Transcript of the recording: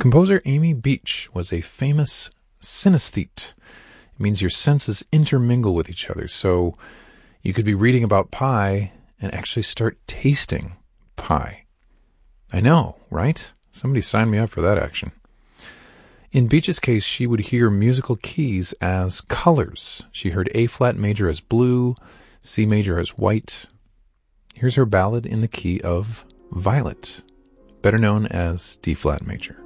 Composer Amy Beach was a famous synesthete. It means your senses intermingle with each other. So you could be reading about pie and actually start tasting pie. I know, right? Somebody signed me up for that action. In Beach's case, she would hear musical keys as colors. She heard A-flat major as blue, C major as white. Here's her ballad in the key of Violet, better known as D-flat major.